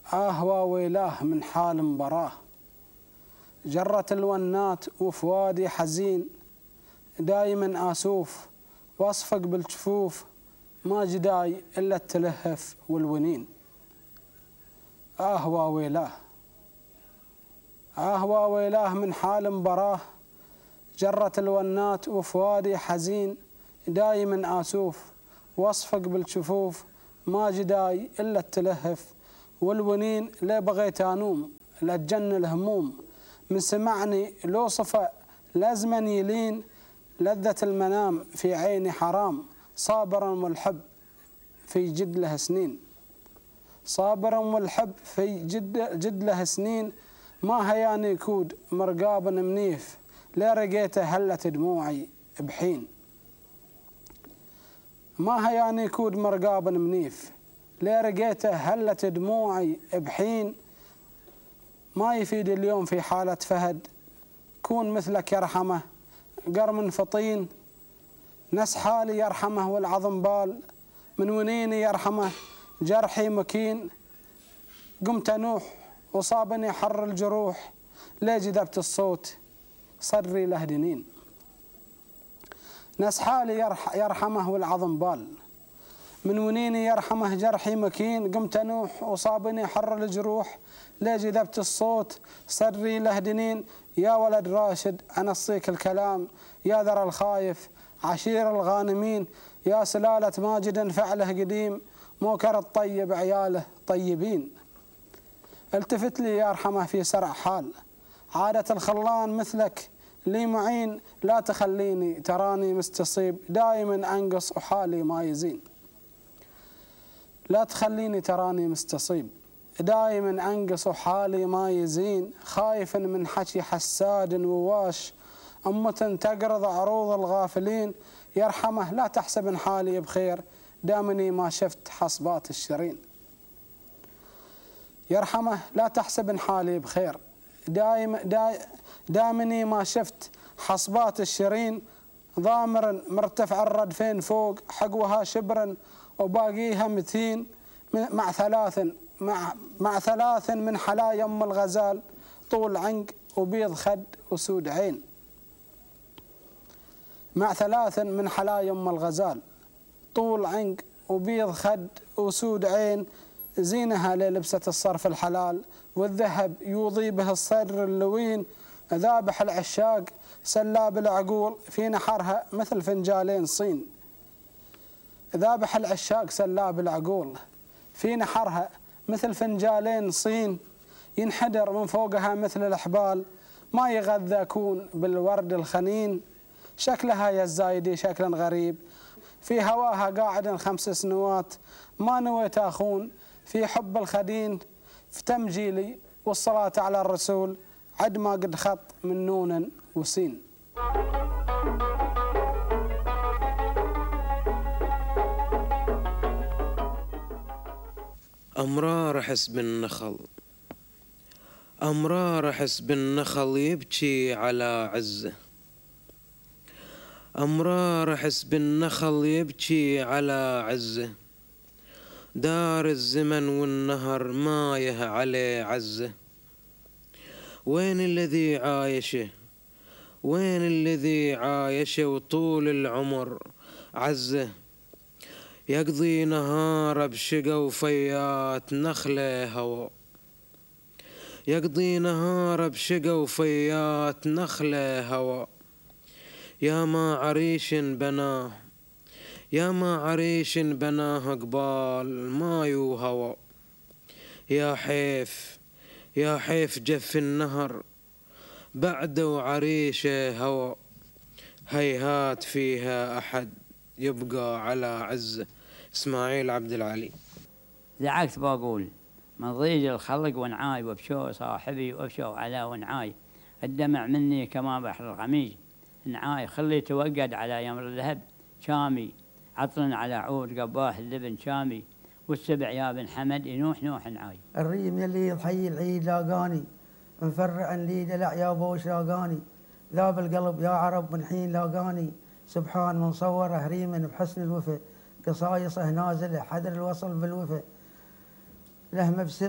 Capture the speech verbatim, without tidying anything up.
آه وويلاه من حال مبراه، جرت الونات وفوادي حزين، دايما آسوف واصفق بالجفوف، ما جداي إلا التلهف والونين. آه وويلاه آه وويلاه من حال مبراه، جرت الونات وفوادي حزين، دايما آسوف واصفق بالجفوف، ما جداي إلا التلهف والونين. لا بغيت أنوم لا تجن الهموم، من سمعني لو صفى لازمن يلين، لذة المنام في عيني حرام، صابرا والحب في جد له سنين. صابرا والحب في جد, جد له سنين، ما هياني كود مرقاب منيف، لا رقيته هلت دموعي بحين. ما هياني كود مرقاب منيف، لا رقيته هلت دموعي بحين. ما يفيد اليوم في حالة فهد، كون مثلك يرحمه قرم فطين. نس حالي يرحمه والعظم بال، من ونيني يرحمه جرحي مكين. قمت أنوح وصابني حر الجروح، ليه جذبت الصوت صري له دنين. نس حالي يرحمه والعظم بال، من ونيني يرحمه جرحي مكين. قمت أنوح وصابني حر الجروح، ليه جذبت الصوت صري له دنين. يا ولد راشد أنصيك الكلام، يا ذرى الخايف عشير الغانمين. يا سلالة ماجد فعله قديم، موكر الطيب عياله طيبين. التفت لي يرحمه في سرع حال، عادة الخلان مثلك لي معين. لا تخليني تراني مستصيب، دائما أنقص وحالي ما يزين. لا تخليني تراني مستصيب، دائما أنقص وحالي ما يزين. خايف من حكي حساد وواش، أمة تقرض عروض الغافلين. يرحمه لا تحسب حالي بخير، دامني ما شفت حصبات الشرين. يرحمه لا تحسب حالي بخير، دايم داي دامني ما شفت حصبات الشرين. ضامر مرتفع الردفين فوق، حقوها شبرا وباقيها متين. مع ثلاث مع مع ثلاث من حلايا ام الغزال، طول عنق وبيض خد وسود عين. مع ثلاث من حلايا ام الغزال، طول عنق وبيض خد وسود عين. زينها للبسة الصرف الحلال، والذهب يوضي به الصدر اللوين. ذابح العشاق سلاب العقول، في نحرها مثل فنجالين صين. ذابح العشاق سلاب العقول، في نحرها مثل فنجالين صين. ينحدر من فوقها مثل الأحبال، ما يغذى كون بالورد الخنين. شكلها يا الزايدي شكلا غريب، في هواها قاعد خمس سنوات. ما نويت أخون في حب الخدين، في تمجيلي والصلاة على الرسول، عد ما قد خط من نون وسين. أمرار حسب النخل، أمرار حسب النخل يبكي على عزه. أمرار حسب النخل يبكي على عزه، دار الزمن والنهر مايه عليه عزه. وين الذي عايشه وين الذي عايشه وطول العمر عزه. يقضي نهار بشقا وفيات نخله هوا، يقضي نهار بشقا وفيات نخله هوا. يا ما عريش بناه يا ما عريش بناه قبال ما يوهوى. يا حيف يا حيف جف النهر بعده عريشه هوى. هيهات فيها أحد يبقى على عزه. إسماعيل عبد العلي. زعقت بقول من ضيج الخلق ونعاي، وبشو صاحبي وبشو على ونعاي. الدمع مني كما بحر القميج نعاي، خلي توقد على يمر الذهب شامي. عطل على عود قباه اللبن شامي، والسبع يا بن حمد ينوح نوح نعاي. الريم يلي يضحي العيد لاقاني، مفرع لي دلع يا بوش لاقاني. ذاب القلب يا عرب من حين لاقاني، سبحان من صوره ريما بحسن الوفا. قصايصه نازله حذر الوصل بالوفا، له مبسم